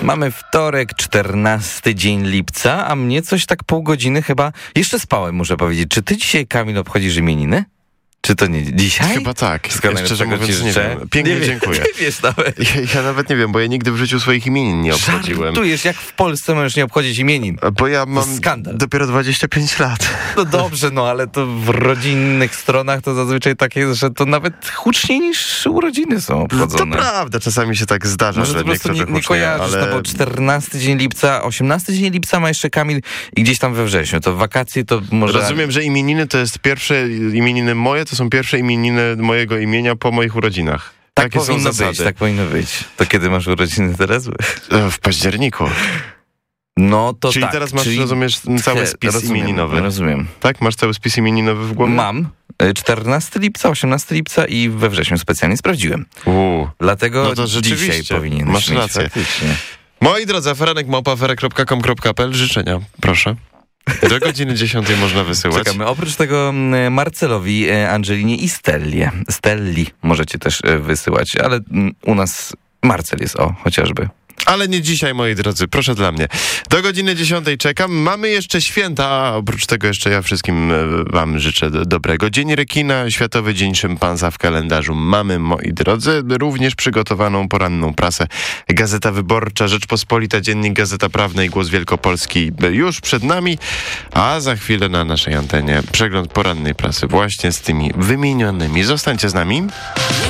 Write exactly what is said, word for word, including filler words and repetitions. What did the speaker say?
Mamy wtorek, czternasty dzień lipca, a mnie coś tak pół godziny chyba... Jeszcze spałem, muszę powiedzieć. Czy ty dzisiaj, Kamil, obchodzisz imieniny? Czy to nie dzisiaj? Chyba tak. Ja szczerze mówiąc nie wiem. Pięknie nie dziękuję. Nie wiesz nawet. Ja, ja nawet nie wiem, bo ja nigdy w życiu swoich imienin nie obchodziłem. Żartujesz, jak w Polsce możesz nie obchodzić imienin? Bo ja mam skandal. dopiero dwadzieścia pięć lat. No dobrze, no ale to w rodzinnych stronach to zazwyczaj tak jest, że to nawet huczniej niż urodziny są obchodzone. To prawda, czasami się tak zdarza, Może że to po prostu nie, niektórzy nie hucznie, kojarzysz, ale... no bo czternasty dzień lipca, osiemnasty dzień lipca ma jeszcze Kamil i gdzieś tam we wrześniu. To wakacje to może... Rozumiem, że imieniny to jest pierwsze, imieniny moje, to są pierwsze imieniny mojego imienia po moich urodzinach. Tak Takie powinno są zasady. być, tak powinno być. To kiedy masz urodziny teraz? W październiku. No to Czyli tak. teraz masz, czyli... rozumiesz, cały spis rozumiem, imieninowy. Rozumiem. Tak? Masz cały spis imieninowy w głowie? Mam. czternastego lipca, osiemnastego lipca i we wrześniu specjalnie sprawdziłem. Uuu. Dlatego no to dzisiaj powinieneś masz mieć rację. faktycznie. Moi drodzy, aferanek małpa aferek kropka com kropka p l. Życzenia, proszę. Do godziny dziesiątej można wysyłać. Czekamy. Oprócz tego m, Marcelowi, e, Angelinie i Stellie. Stelli możecie też e, wysyłać, ale m, u nas Marcel jest, o, chociażby. Ale nie dzisiaj, moi drodzy, proszę dla mnie. Do godziny dziesiątej czekam. Mamy jeszcze święta, a oprócz tego jeszcze ja wszystkim wam życzę do, dobrego. Dzień rekina, Światowy Dzień Szympansa w kalendarzu mamy, moi drodzy. Również przygotowaną poranną prasę. Gazeta Wyborcza, Rzeczpospolita, Dziennik, Gazeta Prawna i Głos Wielkopolski już przed nami, a za chwilę na naszej antenie przegląd porannej prasy właśnie z tymi wymienionymi. Zostańcie z nami.